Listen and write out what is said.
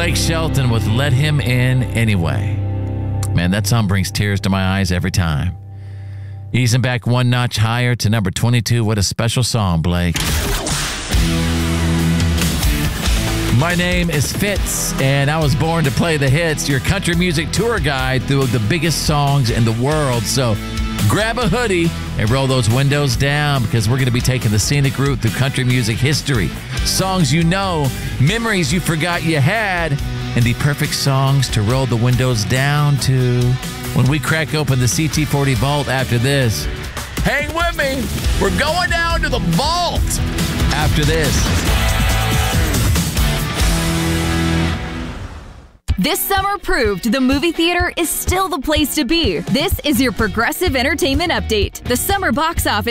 Blake Shelton with Let Him In Anyway. Man, that song brings tears to my eyes every time. Easing back one notch higher to number 22. What a special song, Blake. My name is Fitz, and I was born to play the hits, your country music tour guide through the biggest songs in the world. So grab a hoodie and roll those windows down, because we're going to be taking the scenic route through country music history. Songs you know, memories you forgot you had, and the perfect songs to roll the windows down to. When we crack open the CT40 vault after this, hang with me. We're going down to the vault after this. This summer proved the movie theater is still the place to be. This is your Progressive Entertainment Update. The summer box office